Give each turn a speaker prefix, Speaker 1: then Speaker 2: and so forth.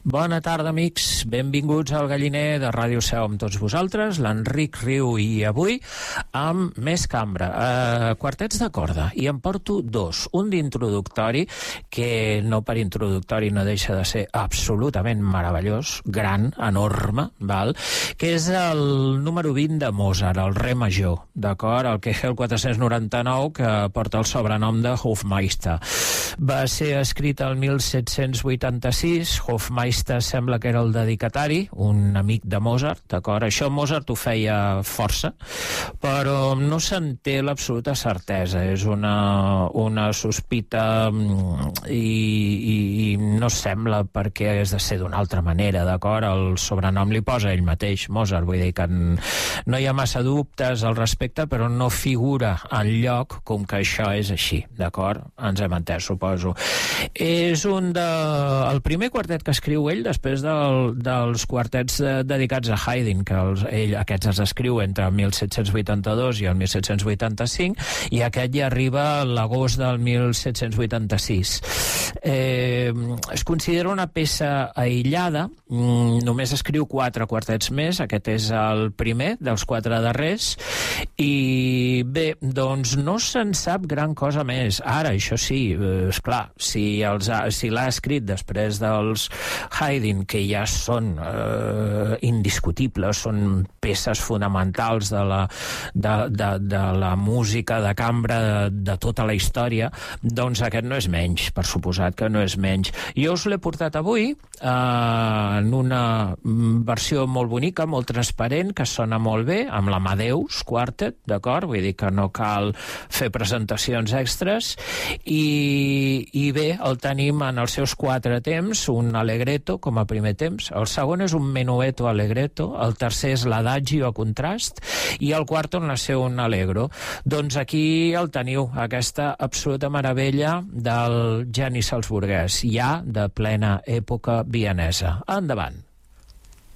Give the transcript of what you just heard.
Speaker 1: Bona tarda, amics. Benvinguts al Galliner de Ràdio Seu amb tots vosaltres, l'Enric Riu, i avui amb més cambra, quartets de corda, i em porto dos. Un d'introductori, que no per introductori no deixa de ser absolutament meravellós, gran, enorme, val? Que és el número 20 de Mozart, el re major, d'acord? El Kegel 499, que porta el sobrenom de Hofmeister. Va ser escrit el 1786, Hofmeister sembla que era el dedicatari, un amic de Mozart, d'acord? Això Mozart ho feia força, però no se'n té l'absoluta certesa. És una sospita i no sembla perquè és de ser d'una altra manera, d'acord? El sobrenom li posa ell mateix, Mozart, vull dir que no hi ha massa dubtes al respecte, però no figura enlloc com que això és així, d'acord? Ens hem entès, suposo. És el primer quartet que escriu ell després dels quartets dedicats a Haydn, que aquests els escriu entre el 1782 i el 1785, i aquest ja arriba a l'agost del 1786. Es considera una peça aïllada, només escriu 4 quartets més, aquest és el primer dels 4 darrers, i bé, doncs no se'n sap gran cosa més. Ara, això sí, esclar, si l'ha escrit després dels Haydn, que ja són indiscutibles, són peces fonamentals de la música de cambra de tota la història, doncs aquest no és menys, per suposat que no és menys. Jo us l'he portat avui en una versió molt bonica, molt transparent, que sona molt bé, amb l'Amadeus Quartet, d'acord? Vull dir que no cal fer presentacions extres, i bé, el tenim en els seus 4 temps, un allegretto com a primer temps, el segon és un menuetto allegretto, el tercer és l'adagio a contrast, i el quart torna a ser un allegro. Doncs aquí el teniu, aquesta absoluta meravella del geni salzburguès, ja de plena època vienesa. Endavant.